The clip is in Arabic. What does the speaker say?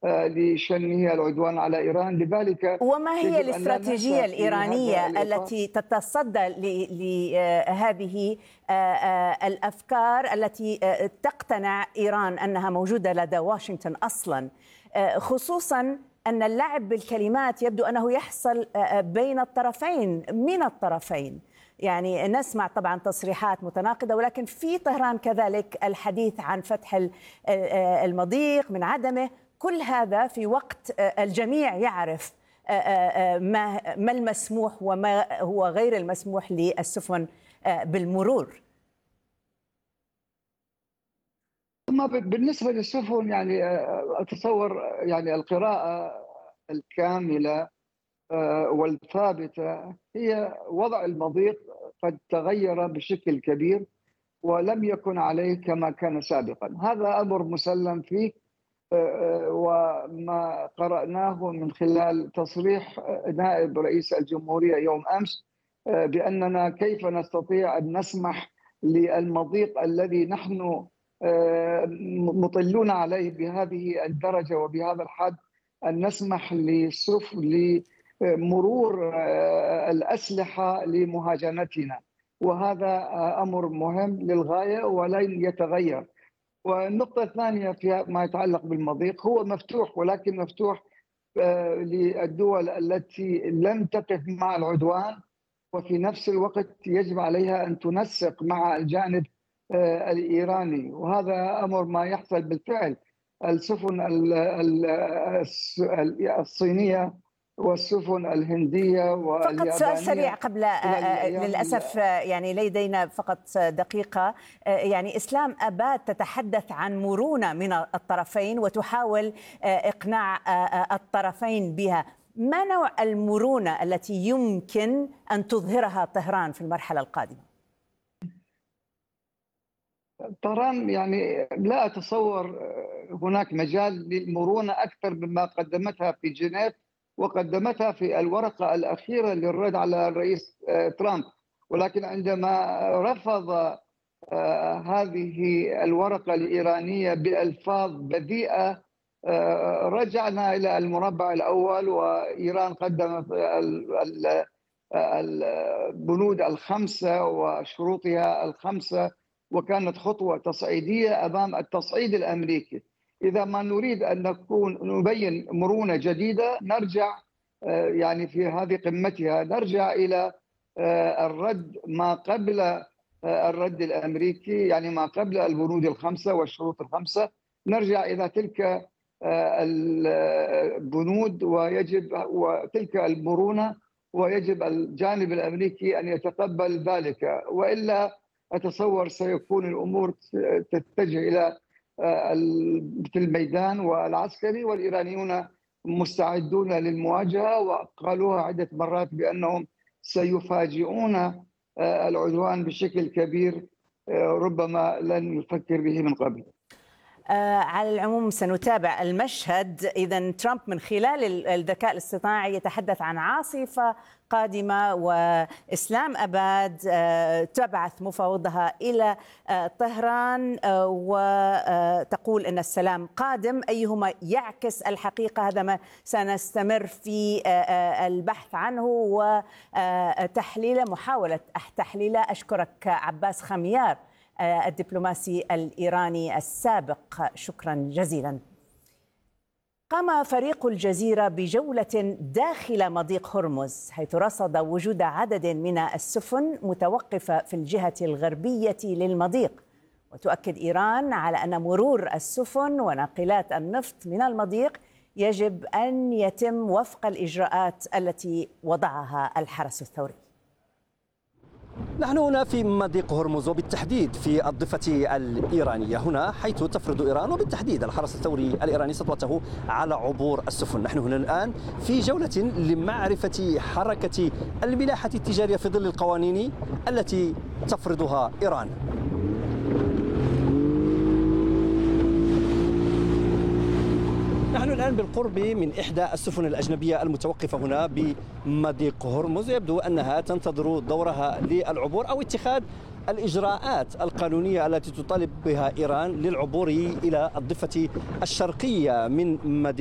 لشنه العدوان على إيران. لذلك وما هي يجب أن لا الاستراتيجية ننسى في هذا الإيرانية الإطار. التي تتصدى لهذه الأفكار التي تقتنع إيران أنها موجودة لدى واشنطن أصلا، خصوصا أن اللعب بالكلمات يبدو أنه يحصل بين الطرفين من الطرفين؟ يعني نسمع طبعا تصريحات متناقضة، ولكن في طهران كذلك الحديث عن فتح المضيق من عدمه. كل هذا في وقت الجميع يعرف ما المسموح وما هو غير المسموح للسفن بالمرور. أما بالنسبة للسفن يعني أتصور يعني القراءة الكاملة والثابتة هي وضع المضيق قد تغير بشكل كبير ولم يكن عليه كما كان سابقا. هذا أمر مسلم فيه، وما قرأناه من خلال تصريح نائب رئيس الجمهورية يوم أمس بأننا كيف نستطيع أن نسمح للمضيق الذي نحن مطلون عليه بهذه الدرجة وبهذا الحد أن نسمح لمرور الأسلحة لمهاجمتنا، وهذا أمر مهم للغاية ولن يتغير. والنقطة الثانية في ما يتعلق بالمضيق، هو مفتوح، ولكن مفتوح للدول التي لم تقف مع العدوان، وفي نفس الوقت يجب عليها أن تنسق مع الجانب الإيراني، وهذا أمر ما يحصل بالفعل. السفن الصينية والسفن الهندية واليابانية. فقط سؤال سريع قبل، للأسف يعني لدينا فقط دقيقة. يعني إسلام أباد تتحدث عن مرونة من الطرفين وتحاول إقناع الطرفين بها. ما نوع المرونة التي يمكن أن تظهرها طهران في المرحلة القادمة؟ طهران يعني لا أتصور هناك مجال للمرونة أكثر مما قدمتها في جنيف وقدمتها في الورقة الأخيرة للرد على الرئيس ترامب. ولكن عندما رفض هذه الورقة الإيرانية بألفاظ بذيئة رجعنا إلى المربع الأول، وإيران قدمت البنود الخمسة وشروطها الخمسة، وكانت خطوة تصعيدية أمام التصعيد الأمريكي. إذا ما نريد أن نبين مرونة جديدة نرجع يعني في هذه قمتها نرجع إلى الرد ما قبل الرد الأمريكي، يعني ما قبل البنود الخمسة والشروط الخمسة، نرجع إلى تلك البنود وتلك المرونة، ويجب الجانب الأمريكي أن يتقبل ذلك، وإلا أتصور سيكون الأمور تتجه إلى في الميدان والعسكري، والإيرانيون مستعدون للمواجهة، وقالوها عدة مرات بأنهم سيفاجئون العدوان بشكل كبير ربما لن يفكر به من قبل. على العموم سنتابع المشهد. إذا ترامب من خلال الذكاء الاصطناعي يتحدث عن عاصفة قادمة، وإسلام أباد تبعث مفاوضها إلى طهران وتقول أن السلام قادم. أيهما يعكس الحقيقة؟ هذا ما سنستمر في البحث عنه وتحليله، محاولة تحليله. أشكرك عباس خميار الدبلوماسي الإيراني السابق، شكرا جزيلا. قام فريق الجزيرة بجولة داخل مضيق هرمز، حيث رصد وجود عدد من السفن متوقفة في الجهة الغربية للمضيق. وتؤكد إيران على أن مرور السفن وناقلات النفط من المضيق يجب أن يتم وفق الإجراءات التي وضعها الحرس الثوري. نحن هنا في مضيق هرمز، وبالتحديد في الضفة الإيرانية هنا، حيث تفرض إيران وبالتحديد الحرس الثوري الإيراني سطوته على عبور السفن. نحن هنا الآن في جولة لمعرفة حركة الملاحة التجارية في ظل القوانين التي تفرضها إيران. نحن الآن بالقرب من إحدى السفن الأجنبية المتوقفة هنا بمضيق هرمز، يبدو أنها تنتظر دورها للعبور أو اتخاذ الإجراءات القانونية التي تطالب بها إيران للعبور إلى الضفة الشرقية من مضيق